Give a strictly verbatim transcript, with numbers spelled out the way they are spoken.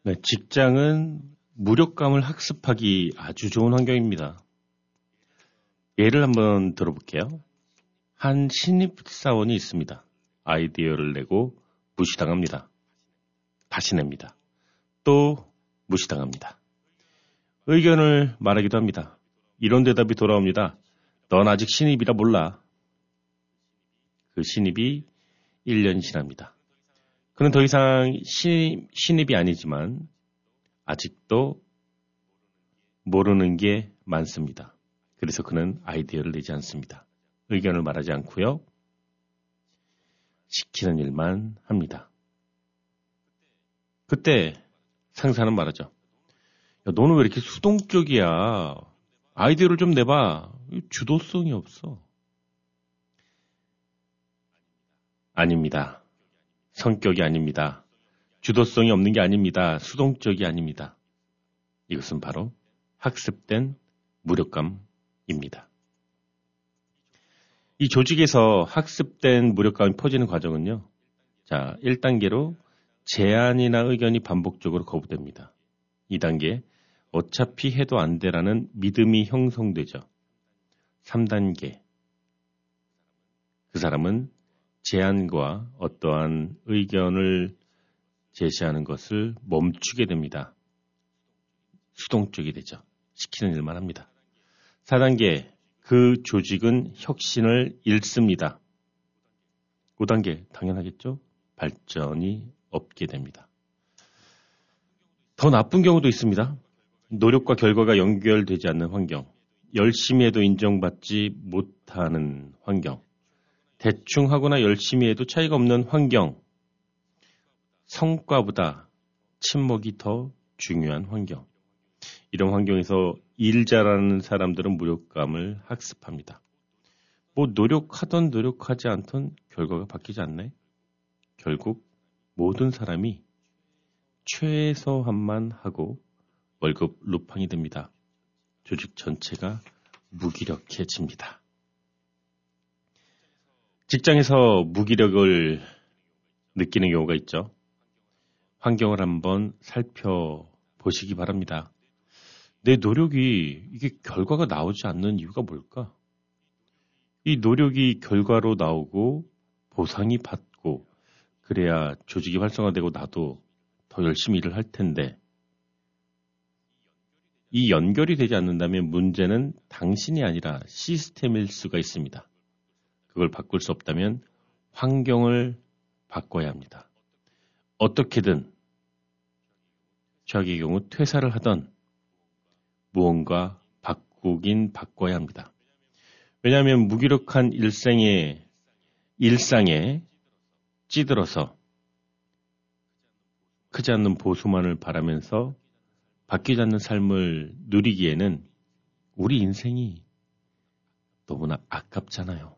네, 직장은 무력감을 학습하기 아주 좋은 환경입니다. 예를 한번 들어볼게요. 한 신입사원이 있습니다. 아이디어를 내고 무시당합니다. 다시 냅니다. 또 무시당합니다. 의견을 말하기도 합니다. 이런 대답이 돌아옵니다. 넌 아직 신입이라 몰라. 그 신입이 일 년이 지납니다. 그는 더 이상 신입, 신입이 아니지만 아직도 모르는 게 많습니다. 그래서 그는 아이디어를 내지 않습니다. 의견을 말하지 않고요. 시키는 일만 합니다. 그때 상사는 말하죠. 야, 너는 왜 이렇게 수동적이야? 아이디어를 좀 내봐. 주도성이 없어. 아닙니다. 성격이 아닙니다. 주도성이 없는 게 아닙니다. 수동적이 아닙니다. 이것은 바로 학습된 무력감입니다. 이 조직에서 학습된 무력감이 퍼지는 과정은요. 자, 일 단계로 제안이나 의견이 반복적으로 거부됩니다. 이 단계, 어차피 해도 안 돼라는 믿음이 형성되죠. 삼 단계, 그 사람은 제안과 어떠한 의견을 제시하는 것을 멈추게 됩니다. 수동적이 되죠. 시키는 일만 합니다. 사 단계, 그 조직은 혁신을 잃습니다. 오 단계, 당연하겠죠? 발전이 없게 됩니다. 더 나쁜 경우도 있습니다. 노력과 결과가 연결되지 않는 환경, 열심히 해도 인정받지 못하는 환경, 대충 하거나 열심히 해도 차이가 없는 환경, 성과보다 침묵이 더 중요한 환경. 이런 환경에서 일 잘하는 사람들은 무력감을 학습합니다. 뭐 노력하던 노력하지 않던 결과가 바뀌지 않네? 결국 모든 사람이 최소한만 하고 월급 루팡이 됩니다. 조직 전체가 무기력해집니다. 직장에서 무기력을 느끼는 경우가 있죠. 환경을 한번 살펴보시기 바랍니다. 내 노력이 이게 결과가 나오지 않는 이유가 뭘까? 이 노력이 결과로 나오고 보상이 받고 그래야 조직이 활성화되고 나도 더 열심히 일을 할 텐데 이 연결이 되지 않는다면 문제는 당신이 아니라 시스템일 수가 있습니다. 그걸 바꿀 수 없다면 환경을 바꿔야 합니다. 어떻게든 최악의 경우 퇴사를 하던 무언가 바꾸긴 바꿔야 합니다. 왜냐하면 무기력한 일생에, 일상에 찌들어서 크지 않는 보수만을 바라면서 바뀌지 않는 삶을 누리기에는 우리 인생이 너무나 아깝잖아요.